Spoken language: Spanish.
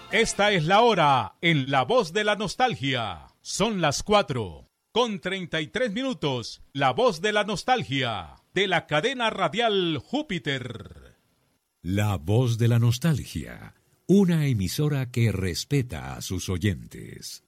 Esta es la hora en La Voz de la Nostalgia. Son las 4:33. La Voz de la Nostalgia, de la cadena radial Júpiter. La Voz de la Nostalgia, una emisora que respeta a sus oyentes.